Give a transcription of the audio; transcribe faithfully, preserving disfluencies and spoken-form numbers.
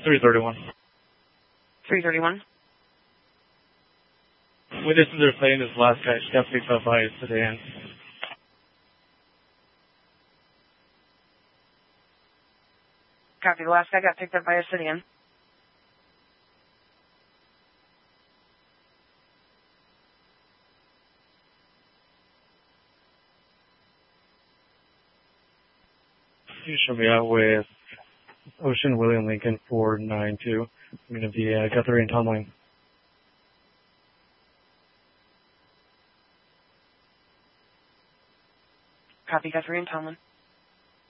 three thirty-one. three thirty-one. Witnesses are saying this last guy got picked up by a sedan. Copy. The last guy got picked up by a sedan. You should be out with Ocean William Lincoln four nine two. I'm going to be uh, Guthrie and Tomlin. Copy, Guthrie and Tomlin.